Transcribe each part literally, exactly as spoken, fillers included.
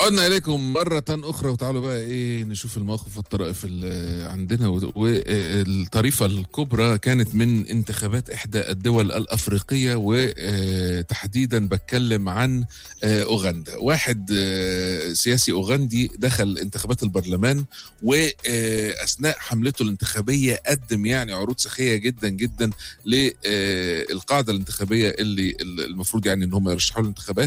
عدنا إليكم مرة أخرى، وتعالوا بقى إيه نشوف المواقف والطرائف اللي عندنا. والطريفة الكبرى كانت من انتخابات إحدى الدول الأفريقية، وتحديدا بتكلم عن أوغندا. واحد سياسي أوغندي دخل انتخابات البرلمان، وأثناء حملته الانتخابية قدم يعني عروض سخية جدا جدا للقاعدة الانتخابية اللي المفروض يعني إن هم يرشحوا الانتخابات.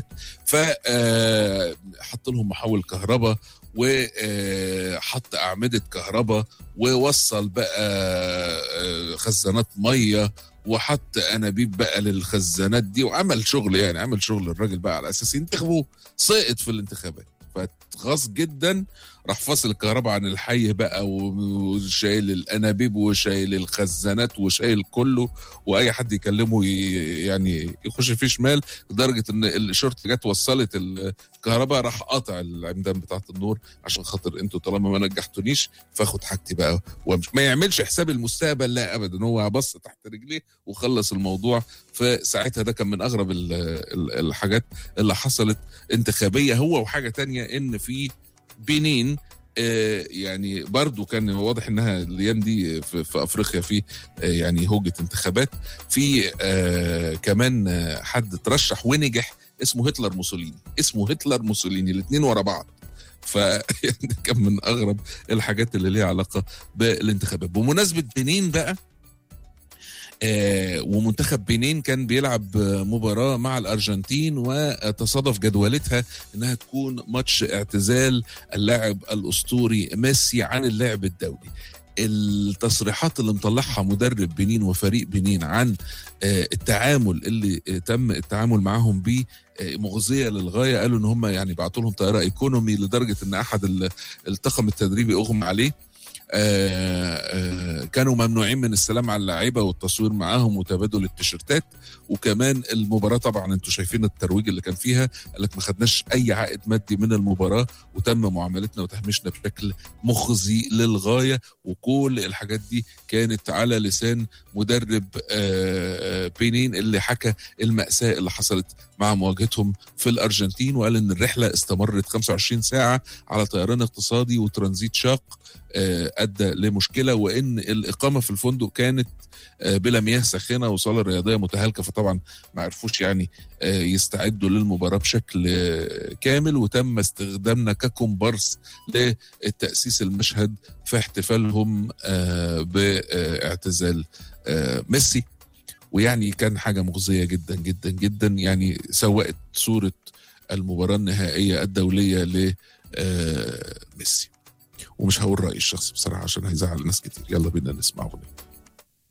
فحط لهم محول كهرباء، وحط أعمدة كهرباء، ووصل بقى خزانات مية، وحط أنابيب بقى للخزانات دي، وعمل شغل يعني عمل شغل الراجل بقى على أساس ينتخبوه. سقط في الانتخابات، فاتغاظ جدا، راح فاصل الكهرباء عن الحي بقى، وشايل الانابيب وشايل الخزانات وشايل كله، واي حد يكلمه يعني يخش فيه شمال، لدرجه ان الشرطه جت وصلت الكهرباء، راح قاطع العمدان بتاعه النور عشان خاطر انتوا طالما ما نجحتونيش فاخد حاجتي بقى. ومش ما يعملش حساب المستقبل، لا ابدا، هو بص تحت رجليه وخلص الموضوع. فساعتها ده كان من اغرب الحاجات اللي حصلت انتخابيه. هو وحاجه تانية ان في بنين آه يعني برضو كان واضح انها الايام دي في, في افريقيا في آه يعني هوجة انتخابات. في آه كمان آه حد ترشح ونجح اسمه هتلر موسوليني، اسمه هتلر موسوليني الاثنين ورا بعض. ف كان من اغرب الحاجات اللي ليها علاقه بالانتخابات. بمناسبه بنين بقى، آه ومنتخب بنين كان بيلعب مباراة مع الأرجنتين، وتصادف جدولتها إنها تكون ماتش اعتزال اللاعب الأسطوري ميسي عن اللعب الدولي. التصريحات اللي مطلعها مدرب بنين وفريق بنين عن آه التعامل اللي آه تم التعامل معهم بيه آه مغزية للغاية. قالوا إن هم يعني بعتوا لهم طائرة ايكونومي، لدرجة إن أحد الطاقم التدريبي أغمى عليه. آه آه كانوا ممنوعين من السلام على اللاعيبه والتصوير معاهم وتبادل التيشيرتات. وكمان المباراه طبعا انتوا شايفين الترويج اللي كان فيها، قال لك ما خدناش اي عائد مادي من المباراه، وتم معاملتنا وتهميشنا بشكل مخزي للغايه. وكل الحاجات دي كانت على لسان مدرب آه بنين اللي حكى المأساة اللي حصلت مع مواجهتهم في الارجنتين، وقال ان الرحله استمرت خمسة وعشرين ساعه على طيران اقتصادي وترانزيت شاق ادى لمشكله، وان الاقامه في الفندق كانت بلا مياه ساخنه وصاله رياضيه متهالكه، فطبعا ما عرفوش يعني يستعدوا للمباراه بشكل كامل. وتم استخدامنا ككومبارس لتاسيس المشهد في احتفالهم باعتزال ميسي. ويعني كان حاجه مغزيه جدا جدا جدا، يعني سوقت صوره المباراه النهائيه الدوليه لميسي. ومش هقول رأيي الشخصي بصراحة عشان هيزعل ناس كتير. يلا بينا نسمع أغنية.